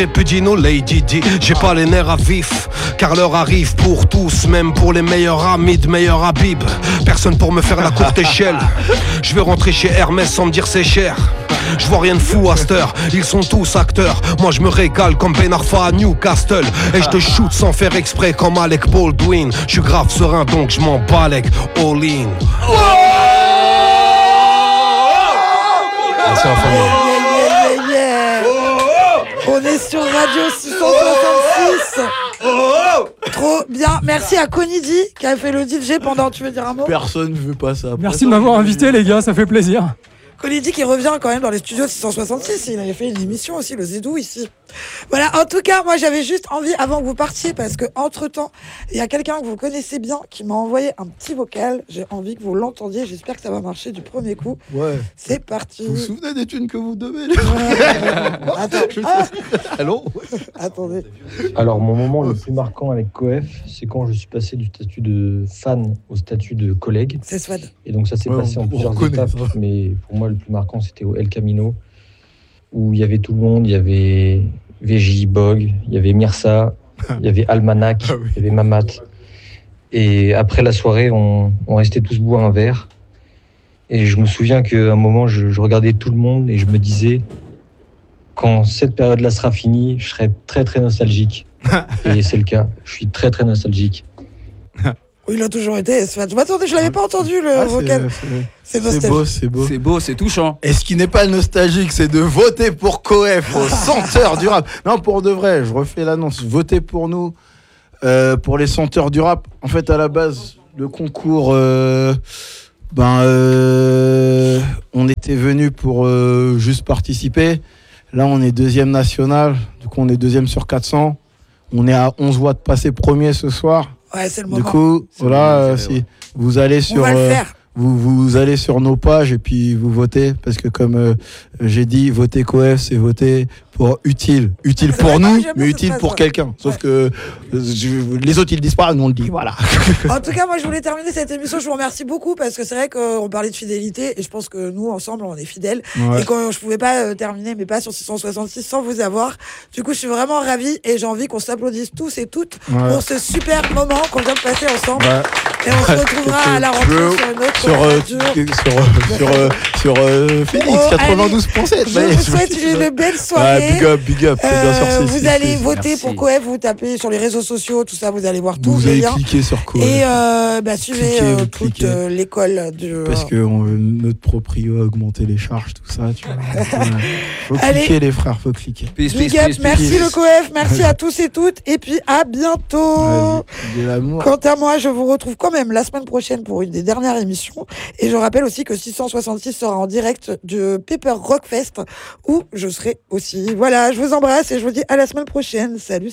répudie nos Lady D. J'ai pas les nerfs à vif, car l'heure arrive pour tous, même pour les meilleurs amis de meilleurs Habib. Personne pour me faire la courte échelle. Je vais rentrer chez Hermès sans me dire c'est cher. Je vois rien de fou à cette heure, ils sont tous acteurs. Moi je me régale comme Ben Arfa à Newcastle. Et je te shoot sans faire exprès comme Alec Baldwin. Je suis grave serein donc je m'en balèque all in. Merci la famille. On est sur Radio 666. Trop bien. Merci à Konidi qui a fait le DJ pendant. Tu veux dire un mot? Personne ne veut pas ça. Merci de m'avoir invité, les gars, ça fait plaisir. Konidi qui revient quand même dans les studios 666. Il avait fait une émission aussi, le Zédou ici. Voilà, en tout cas, moi j'avais juste envie, avant que vous partiez, parce que entre-temps, il y a quelqu'un que vous connaissez bien qui m'a envoyé un petit vocal. J'ai envie que vous l'entendiez. J'espère que ça va marcher du premier coup. Ouais. C'est parti. Vous vous souvenez des thunes que vous devez Attends. Allô. Attendez. Alors, mon moment le plus marquant avec Coef, c'est quand je suis passé du statut de fan au statut de collègue. C'est Swad. Et donc, ça s'est passé en plusieurs étapes. Mais pour moi, le plus marquant, c'était au El Camino, où il y avait tout le monde. Il y avait VJ, Bog, il y avait Mirsa, il y avait Almanac, il y avait Mamat. Et après la soirée, on restait tous boire un verre. Et je me souviens qu'à un moment, je regardais tout le monde et je me disais, quand cette période-là sera finie, je serai très très nostalgique. Et c'est le cas, je suis très très nostalgique. Oui, il a toujours été. Attendez, je l'avais pas entendu le vocal. C'est beau, c'est beau. C'est beau, c'est touchant. Et ce qui n'est pas nostalgique, c'est de voter pour Coef, aux senteurs du rap. Non, pour de vrai, je refais l'annonce. Votez pour nous, pour les senteurs du rap. En fait, à la base, le concours, on était venus pour juste participer. Là, on est 2e national. Du coup, on est 2e sur 400. On est à 11 voix de passer premier ce soir. Ouais, c'est le moment. Du coup, voilà, si vous allez sur, vous allez sur nos pages et puis vous votez parce que comme j'ai dit, voter Coef, c'est voter pour utile pour nous, mais utile pour quelqu'un. Sauf que les autres ils le disent pas, nous on le dit. Voilà. En tout cas, moi je voulais terminer cette émission. Je vous remercie beaucoup parce que c'est vrai qu'on parlait de fidélité et je pense que nous ensemble on est fidèles. Ouais. Et quand je pouvais pas terminer mes pas sur 666 sans vous avoir. Du coup, je suis vraiment ravie et j'ai envie qu'on s'applaudisse tous et toutes pour ce super moment qu'on vient de passer ensemble. Ouais. Et on se retrouvera à la rentrée sur une autre sur Phoenix 92.7. Je vous souhaite une belle soirée. Big up. Vous allez voter pour Coef, vous tapez sur les réseaux sociaux, tout ça, vous allez voir tout. Vous allez cliquer sur Coef. Et suivez toute l'école de. Parce que notre proprio a augmenté les charges, tout ça. Tu vois. Faut cliquer, les frères, faut cliquer. Big up, merci le Coef, merci à tous et toutes, et puis à bientôt. De l'amour. Quant à moi, je vous retrouve quand même la semaine prochaine pour une des dernières émissions. Et je rappelle aussi que 666 sera en direct de Pepper Rock Fest où je serai aussi. Voilà, je vous embrasse et je vous dis à la semaine prochaine. Salut.